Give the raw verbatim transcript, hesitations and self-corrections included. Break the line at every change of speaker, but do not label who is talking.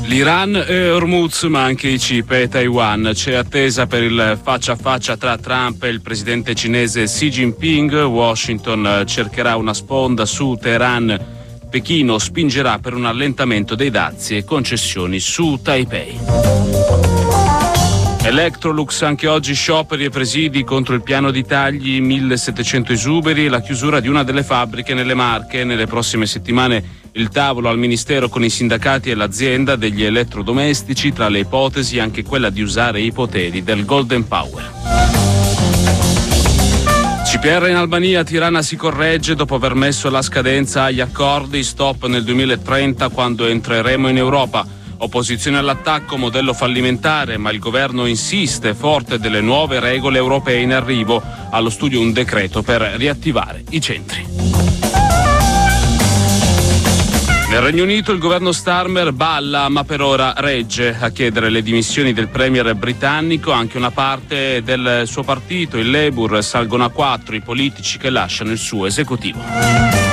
L'Iran e Hormuz, ma anche i Cipe e Taiwan. C'è attesa per il faccia a faccia tra Trump e il presidente cinese Xi Jinping. Washington cercherà una sponda su Teheran. Pechino spingerà per un allentamento dei dazi e concessioni su Taipei. Electrolux, anche oggi scioperi e presidi contro il piano di tagli, millesettecento esuberi e la chiusura di una delle fabbriche nelle Marche. Nelle prossime settimane il tavolo al Ministero con i sindacati e l'azienda degli elettrodomestici, tra le ipotesi anche quella di usare i poteri del Golden Power. C P R in Albania, Tirana si corregge dopo aver messo la scadenza agli accordi, stop nel duemilatrenta quando entreremo in Europa. Opposizione all'attacco, modello fallimentare, ma il governo insiste, forte delle nuove regole europee in arrivo. Allo studio un decreto per riattivare i centri. Nel Regno Unito il governo Starmer balla, ma per ora regge. A chiedere le dimissioni del premier britannico anche una parte del suo partito, il Labour. Salgono a quattro i politici che lasciano il suo esecutivo.